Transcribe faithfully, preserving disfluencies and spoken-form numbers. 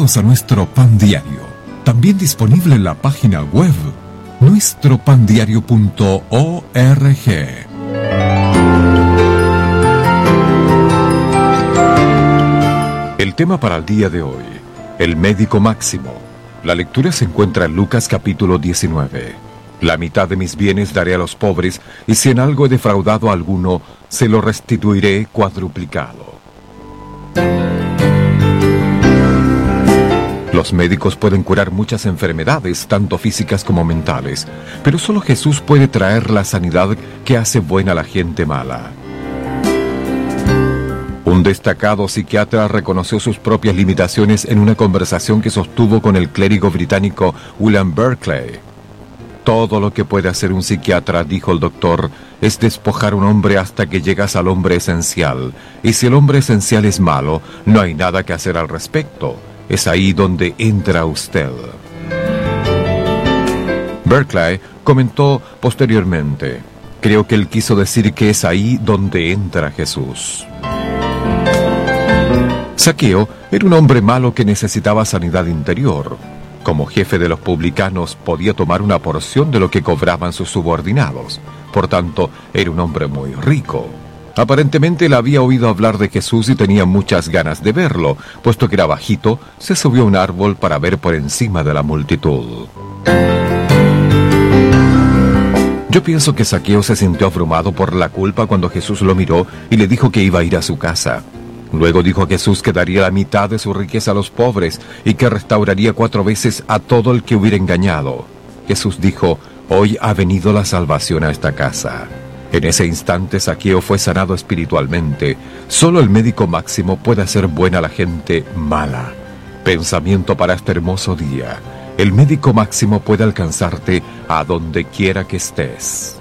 invitamos a nuestro pan diario, también disponible en la página web nuestro pan diario punto org. El tema para el día de hoy, el médico máximo. La lectura se encuentra en Lucas capítulo diecinueve. La mitad de mis bienes daré a los pobres, y si en algo he defraudado a alguno, se lo restituiré cuadruplicado. Los médicos pueden curar muchas enfermedades, tanto físicas como mentales, pero solo Jesús puede traer la sanidad que hace buena a la gente mala. Un destacado psiquiatra reconoció sus propias limitaciones en una conversación que sostuvo con el clérigo británico William Berkeley. Todo lo que puede hacer un psiquiatra, dijo el doctor, es despojar a un hombre hasta que llegas al hombre esencial. Y si el hombre esencial es malo, no hay nada que hacer al respecto. Es ahí donde entra usted. Berkeley comentó posteriormente: creo que él quiso decir que es ahí donde entra Jesús. Zaqueo era un hombre malo que necesitaba sanidad interior. Como jefe de los publicanos, podía tomar una porción de lo que cobraban sus subordinados. Por tanto, era un hombre muy rico. Aparentemente él había oído hablar de Jesús y tenía muchas ganas de verlo. Puesto que era bajito, se subió a un árbol para ver por encima de la multitud. Yo pienso que Zaqueo se sintió abrumado por la culpa cuando Jesús lo miró y le dijo que iba a ir a su casa. Luego dijo a Jesús que daría la mitad de su riqueza a los pobres y que restauraría cuatro veces a todo el que hubiera engañado. Jesús dijo: hoy ha venido la salvación a esta casa. En ese instante Zaqueo fue sanado espiritualmente. Solo el médico máximo puede hacer buena a la gente mala. Pensamiento para este hermoso día: el médico máximo puede alcanzarte a donde quiera que estés.